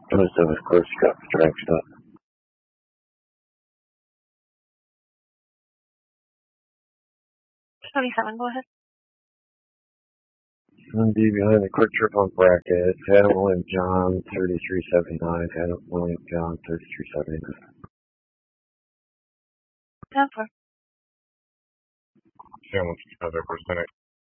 Most of his close got stretched up. 27, go ahead. Sunday behind the quick trip on bracket. Adam William John, 33.79. Adam William John, 33.79. 10-4. Sandwich, other percentage.